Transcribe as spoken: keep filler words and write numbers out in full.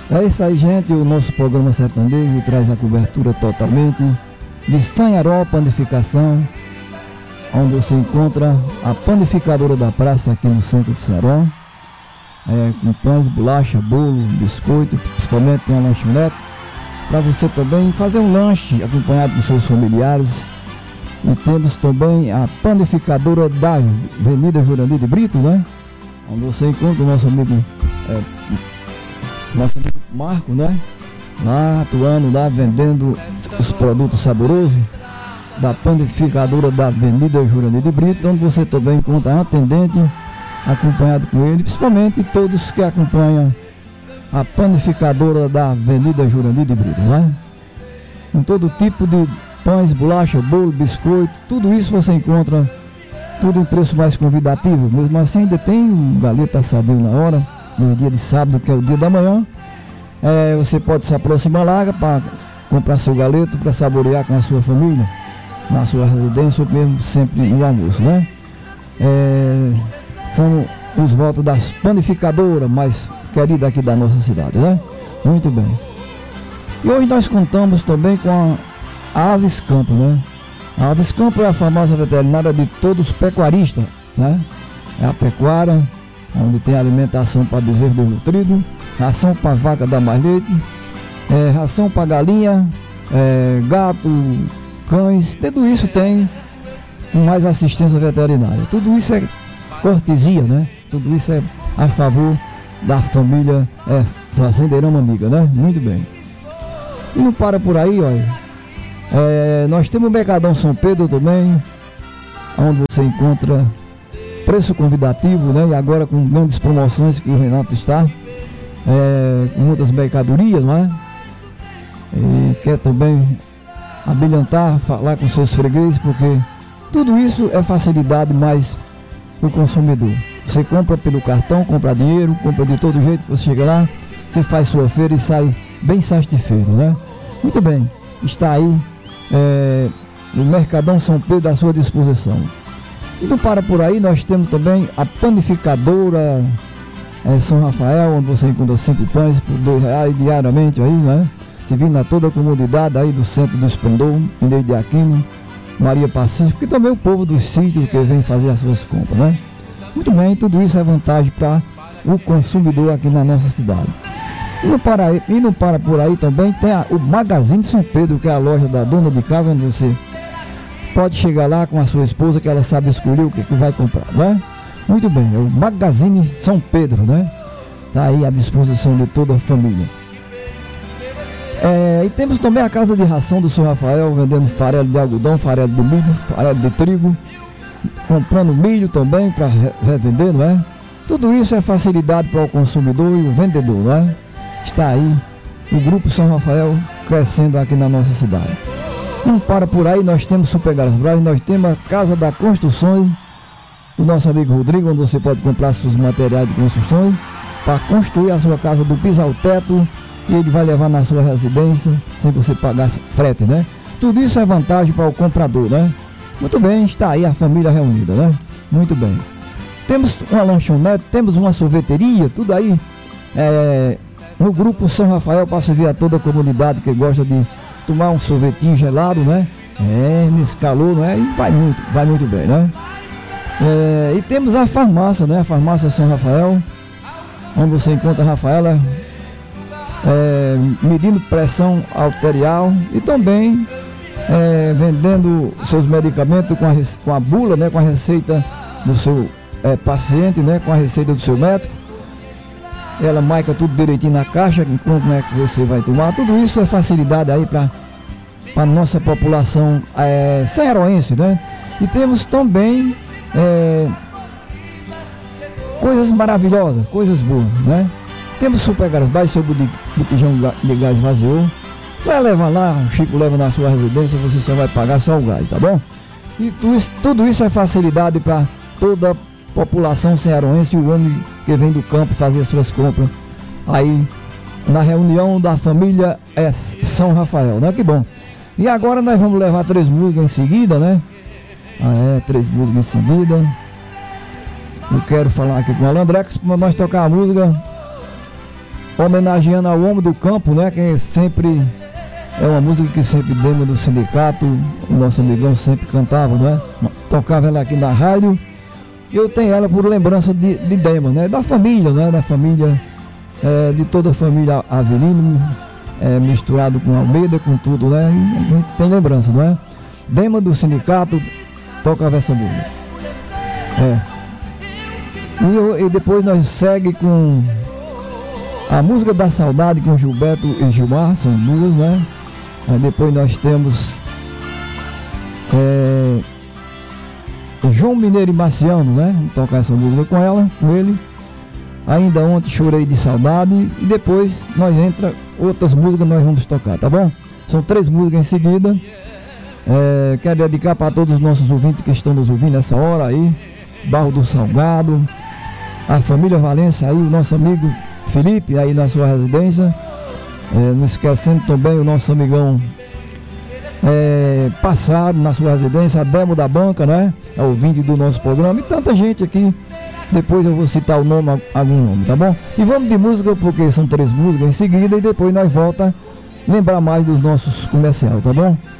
É isso aí, gente. O nosso programa sertanejo traz a cobertura totalmente de Sanharó Panificação, onde você encontra a panificadora da praça aqui no centro de Sanharó, é, com pães, bolacha, bolo, biscoito, principalmente tem uma lanchonete para você também fazer um lanche acompanhado dos seus familiares. E temos também a panificadora da Avenida Jurandir de Brito, né? Onde você encontra o nosso amigo é, nosso amigo Marco, né? Lá atuando, lá vendendo os produtos saborosos da panificadora da Avenida Jurandir de Brito, onde você também encontra um atendente acompanhado com ele, principalmente todos que acompanham a panificadora da Avenida Jurandir de Brito, né? Com todo tipo de pães, bolacha, bolo, biscoito, tudo isso você encontra tudo em preço mais convidativo. Mesmo assim ainda tem um galeta assadinho na hora, no dia de sábado, que é o dia da manhã. É, você pode se aproximar lá para comprar seu galeto, para saborear com a sua família, na sua residência, ou mesmo sempre no almoço, né? É, são os votos das panificadoras mais queridas aqui da nossa cidade, né? Muito bem. E hoje nós contamos também com a Aves Campo, né? A Aves Campo é a farmácia veterinária de todos os pecuaristas, né? É a pecuária, onde tem alimentação para bezerro desnutrido, ração para vaca dar mais leite, é, ração para galinha, é, gato, cães, tudo isso tem mais assistência veterinária. Tudo isso é cortesia, né? Tudo isso é a favor da família é, Fazendeirão Amiga, né? Muito bem. E não para por aí, olha. É, nós temos o Mercadão São Pedro também, onde você encontra preço convidativo, né? E agora com grandes promoções que o Renato está, é, com muitas mercadorias, não é? E quer também abrilhantar, falar com seus fregueses, porque tudo isso é facilidade mais para o consumidor. Você compra pelo cartão, compra dinheiro, compra de todo jeito, você chega lá, você faz sua feira e sai bem satisfeito, né? Muito bem, está aí é, o Mercadão São Pedro à sua disposição. E não para por aí, nós temos também a panificadora é, São Rafael, onde você encontra cinco pães por dois reais diariamente aí, né? Se vindo a toda a comunidade aí do centro do Esplendor, Pinheiro de Aquino, Maria Pacífico, e também o povo dos sítios que vem fazer as suas compras, né? Muito bem, tudo isso é vantagem para o consumidor aqui na nossa cidade. E não para, aí, e não para por aí também, tem a, o Magazine de São Pedro, que é a loja da dona de casa, onde você pode chegar lá com a sua esposa, que ela sabe escolher o que, que vai comprar, né? Muito bem, é o Magazine São Pedro, né? Está aí à disposição de toda a família. É, e temos também a casa de ração do senhor Rafael, vendendo farelo de algodão, farelo de milho, farelo de trigo, comprando milho também para revender, não é? Tudo isso é facilidade para o consumidor e o vendedor, não é? Está aí o Grupo São Rafael crescendo aqui na nossa cidade. Não para por aí, nós temos Super Gás Braz, nós temos a Casa da Construções, o nosso amigo Rodrigo, onde você pode comprar seus materiais de construções para construir a sua casa do piso ao teto, e ele vai levar na sua residência sem você pagar frete, né? Tudo isso é vantagem para o comprador, né? Muito bem, está aí a família reunida, né? Muito bem. Temos uma lanchonete, temos uma sorveteria, tudo aí é, no Grupo São Rafael, para servir a toda a comunidade que gosta de tomar um sorvetinho gelado, né? É, nesse calor, né? E vai muito, vai muito bem, né? É, e temos a farmácia, né? A farmácia São Rafael, onde você encontra a Rafaela é, medindo pressão arterial e também é, vendendo seus medicamentos com a, com a bula, né? Com a receita do seu é, paciente, né? Com a receita do seu médico. Ela marca tudo direitinho na caixa, como é que você vai tomar. Tudo isso é facilidade aí para a nossa população é, sanharoense, né? E temos também é, coisas maravilhosas, coisas boas, né? Temos Super Gás Braz, seu botijão de gás vaziou. Vai levar lá, o Chico leva na sua residência, você só vai pagar só o gás, tá bom? E tudo isso, tudo isso é facilidade para toda a população cearense, o homem que vem do campo fazer as suas compras aí na reunião da família é São Rafael, né? Que bom. E agora nós vamos levar três músicas em seguida, né? Ah, é, três músicas em seguida. Eu quero falar aqui com o Alandrex, para nós tocar a música homenageando ao homem do campo, né? Que sempre é uma música que sempre Dema do sindicato, o nosso amigão sempre cantava, né? Tocava ela aqui na rádio. E eu tenho ela por lembrança de, de Dema, né? Da família, né? Da família, é, de toda a família Avelino, é, misturado com Almeida, com tudo, né? E a gente tem lembrança, não é? Dema do sindicato tocava essa música. É. E, eu, e depois nós segue com a música da saudade com Gilberto e Gilmar, são duas, né? Aí depois nós temos é, João Mineiro e Marciano, né? Vamos tocar essa música com ela, com ele. Ainda ontem chorei de saudade. E depois nós entra outras músicas nós vamos tocar, tá bom? São três músicas em seguida. É, quero dedicar para todos os nossos ouvintes que estão nos ouvindo nessa hora aí. Barro do Salgado, a família Valença aí, o nosso amigo Felipe aí na sua residência. É, não esquecendo também o nosso amigão é, Passado na sua residência, a Demo da Banca, né? É o ouvinte do nosso programa e tanta gente aqui. Depois eu vou citar o nome, algum nome, tá bom? E vamos de música, porque são três músicas em seguida e depois nós volta a lembrar mais dos nossos comerciais, tá bom?